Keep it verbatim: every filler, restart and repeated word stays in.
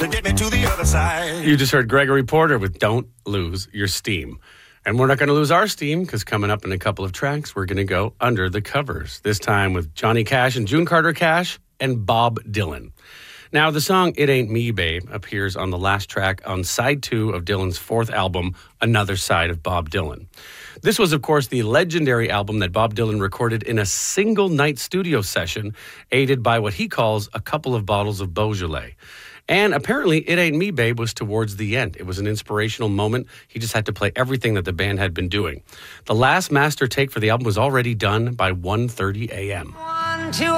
to get me to the other side. You just heard Gregory Porter with Don't Lose Your Steam. And we're not going to lose our steam because coming up in a couple of tracks, we're going to go under the covers. This time with Johnny Cash and June Carter Cash and Bob Dylan. Now, the song It Ain't Me, Babe appears on the last track on side two of Dylan's fourth album, Another Side of Bob Dylan. This was, of course, the legendary album that Bob Dylan recorded in a single night studio session, aided by what he calls a couple of bottles of Beaujolais. And apparently, It Ain't Me, Babe was towards the end. It was an inspirational moment. He just had to play everything that the band had been doing. The last master take for the album was already done by one thirty a.m. One, two,